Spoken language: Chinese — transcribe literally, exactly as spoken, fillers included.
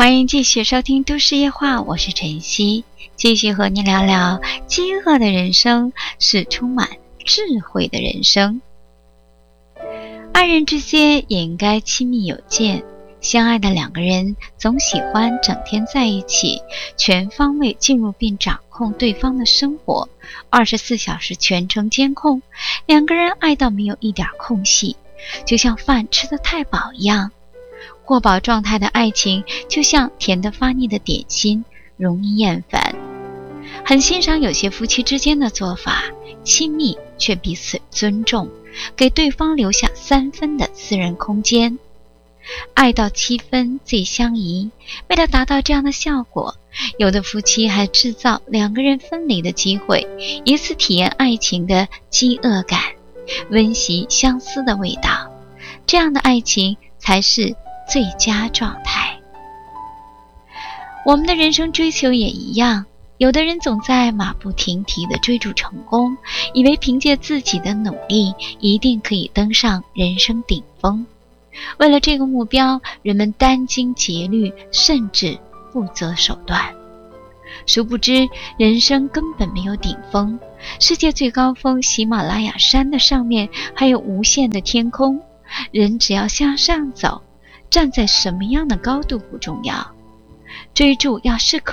欢迎继续收听都市夜话，我是晨曦，继续和你聊聊饥饿的人生是充满智慧的人生。爱人之间也应该亲密有间，相爱的两个人总喜欢整天在一起，全方位进入并掌控对方的生活，二十四小时全程监控，两个人爱到没有一点空隙，就像饭吃得太饱一样。过饱状态的爱情就像甜得发腻的点心，容易厌烦。很欣赏有些夫妻之间的做法，亲密却彼此尊重，给对方留下三分的私人空间。爱到七分最相宜，为了达到这样的效果，有的夫妻还制造两个人分离的机会，以此体验爱情的饥饿感，温习相思的味道。这样的爱情才是最佳状态。我们的人生追求也一样，有的人总在马不停蹄地追逐成功，以为凭借自己的努力一定可以登上人生顶峰。为了这个目标，人们殚精竭虑，甚至不择手段。殊不知，人生根本没有顶峰，世界最高峰喜马拉雅山的上面还有无限的天空，人只要向上走，站在什么样的高度不重要，追逐要适可